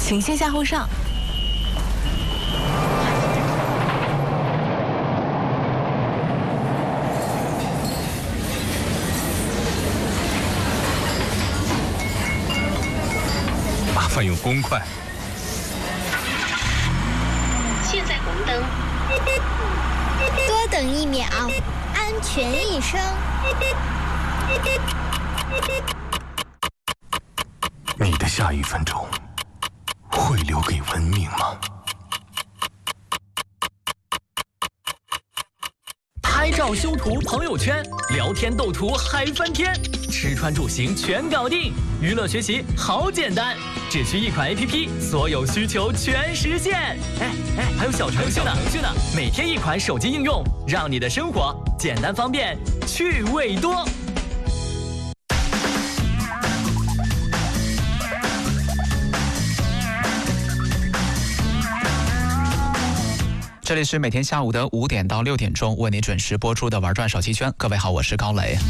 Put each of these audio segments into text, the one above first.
请先下后上。 麻烦用公筷。 现在红灯， 多等1秒，安全一生。 你的下1分钟会留给文明吗？ 拍照修图朋友圈，聊天斗图嗨翻天，吃穿住行全搞定，娱乐学习好简单，只需一款 APP， 所有需求全实现。还有小程序呢，每天1款手机应用，让你的生活简单方便，趣味多。 这里是每天下午的5点到6点钟为你准时播出的玩转手机圈。各位好，我是高磊。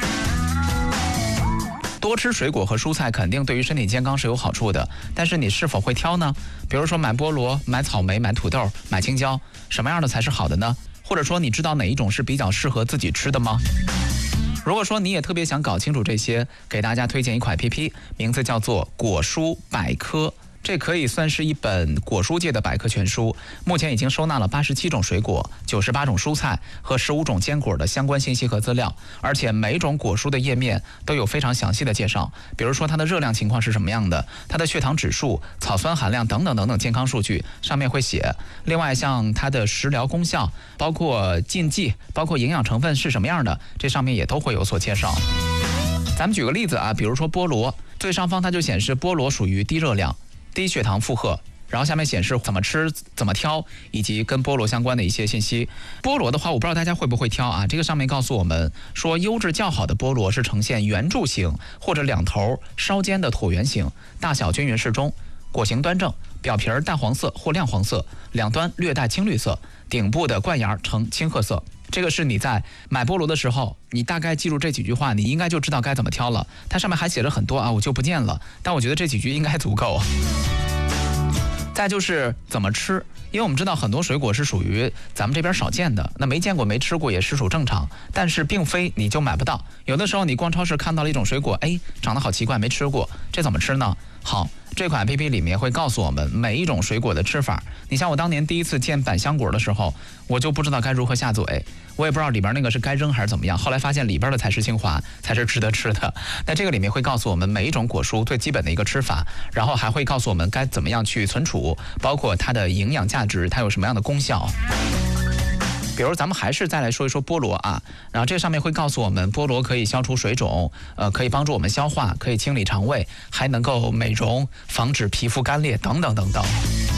多吃水果和蔬菜肯定对于身体健康是有好处的，但是你是否会挑呢？比如说买菠萝、买草莓、买土豆、买青椒，什么样的才是好的呢？或者说你知道哪一种是比较适合自己吃的吗？如果说你也特别想搞清楚这些，给大家推荐一款 APP， 名字叫做果蔬百科。这可以算是一本果蔬界的百科全书，目前已经收纳了87种水果、98种蔬菜和15种坚果的相关信息和资料，而且每种果蔬的页面都有非常详细的介绍，比如说它的热量情况是什么样的，它的血糖指数、草酸含量等等等等健康数据上面会写。另外像它的食疗功效，包括禁忌，包括营养成分是什么样的，这上面也都会有所介绍。咱们举个例子啊，比如说菠萝，最上方它就显示菠萝属于低热量、低血糖负荷，然后下面显示怎么吃、怎么挑，以及跟菠萝相关的一些信息。菠萝的话，我不知道大家会不会挑啊？这个上面告诉我们说，优质较好的菠萝是呈现圆柱形或者两头稍尖的椭圆形，大小均匀适中，果形端正，表皮淡黄色或亮黄色，两端略带青绿色，顶部的冠芽呈青褐色。这个是你在买菠萝的时候，你大概记住这几句话，你应该就知道该怎么挑了。它上面还写了很多啊，我就不念了，但我觉得这几句应该足够。再就是怎么吃，因为我们知道很多水果是属于咱们这边少见的，那没见过没吃过也实属正常，但是并非你就买不到。有的时候你逛超市看到了一种水果，长得好奇怪，没吃过，这怎么吃呢？好，这款 APP 里面会告诉我们每一种水果的吃法。你像我当年第一次见百香果的时候，我就不知道该如何下嘴，我也不知道里边那个是该扔还是怎么样，后来发现里边的才是精华，才是值得吃的。那这个里面会告诉我们每一种果蔬最基本的一个吃法，然后还会告诉我们该怎么样去存储，包括它的营养价值，它有什么样的功效。比如咱们还是再来说一说菠萝啊，然后这上面会告诉我们，菠萝可以消除水肿，可以帮助我们消化，可以清理肠胃，还能够美容，防止皮肤干裂等等等等。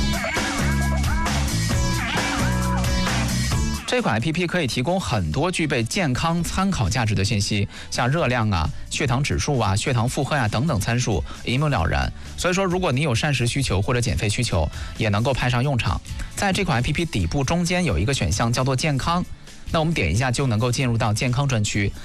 这款 APP 可以提供很多具备健康参考价值的信息，像热量啊、血糖指数啊、血糖负荷啊等等参数一目了然。所以说，如果你有膳食需求或者减肥需求，也能够派上用场。在这款 APP 底部中间有一个选项叫做健康，那我们点一下就能够进入到健康专区。